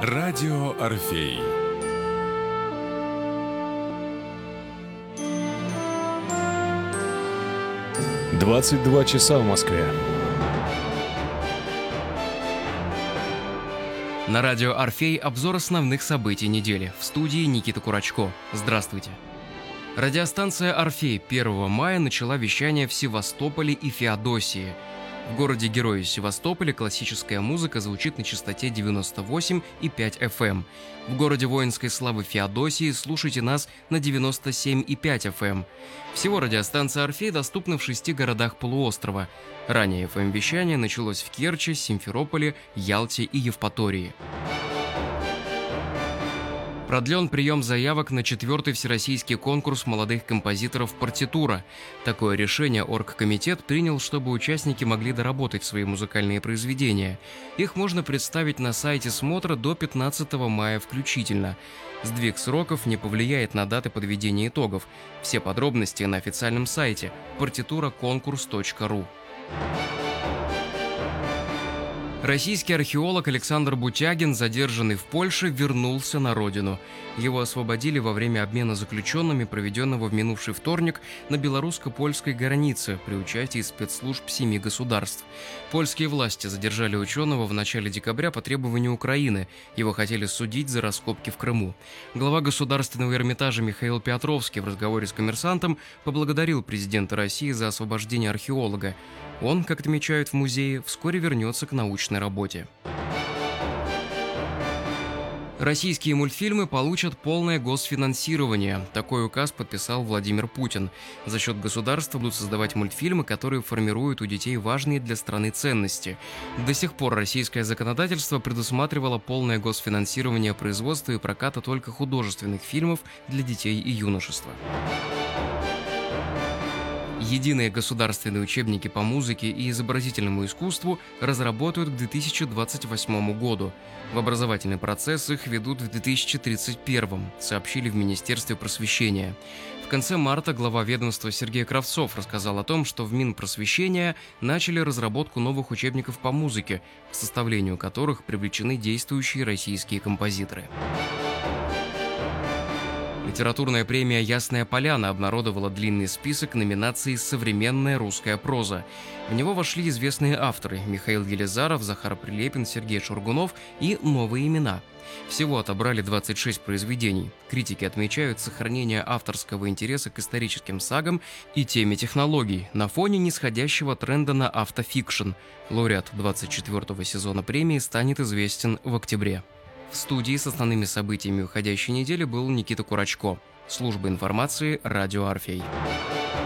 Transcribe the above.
Радио Орфей. «22 часа в Москве». На радио «Орфей» обзор основных событий недели. В студии Никита Курачко. Здравствуйте. Радиостанция «Орфей» 1 мая начала вещание в Севастополе и Феодосии. В городе-герое Севастополе классическая музыка звучит на частоте 98,5 FM. В городе воинской славы Феодосии слушайте нас на 97,5 FM. Всего радиостанция «Орфей» доступна в 6 городах полуострова. Ранее FM-вещание началось в Керчи, Симферополе, Ялте и Евпатории. Продлен прием заявок на 4-й всероссийский конкурс молодых композиторов «Партитура». Такое решение оргкомитет принял, чтобы участники могли доработать свои музыкальные произведения. Их можно представить на сайте смотра до 15 мая включительно. Сдвиг сроков не повлияет на даты подведения итогов. Все подробности на официальном сайте partitura-конкурс.ру. Российский археолог Александр Бутягин, задержанный в Польше, вернулся на родину. Его освободили во время обмена заключенными, проведенного в минувший вторник на белорусско-польской границе при участии спецслужб 7 государств. Польские власти задержали ученого в начале декабря по требованию Украины. Его хотели судить за раскопки в Крыму. Глава Государственного Эрмитажа Михаил Петровский в разговоре с «Коммерсантом» поблагодарил президента России за освобождение археолога. Он, как отмечают в музее, вскоре вернется к научной работе. Российские мультфильмы получат полное госфинансирование. Такой указ подписал Владимир Путин. За счет государства будут создавать мультфильмы, которые формируют у детей важные для страны ценности. До сих пор российское законодательство предусматривало полное госфинансирование производства и проката только художественных фильмов для детей и юношества. Единые государственные учебники по музыке и изобразительному искусству разработают к 2028 году. В образовательный процесс их ведут в 2031, сообщили в Министерстве просвещения. В конце марта глава ведомства Сергей Кравцов рассказал о том, что в Минпросвещения начали разработку новых учебников по музыке, к составлению которых привлечены действующие российские композиторы. Литературная премия «Ясная поляна» обнародовала длинный список номинаций «Современная русская проза». В него вошли известные авторы – Михаил Елизаров, Захар Прилепин, Сергей Шургунов и новые имена. Всего отобрали 26 произведений. Критики отмечают сохранение авторского интереса к историческим сагам и теме технологий на фоне нисходящего тренда на автофикшн. Лауреат 24-го сезона премии станет известен в октябре. В студии с основными событиями уходящей недели был Никита Курачко. Служба информации «Радио Орфей».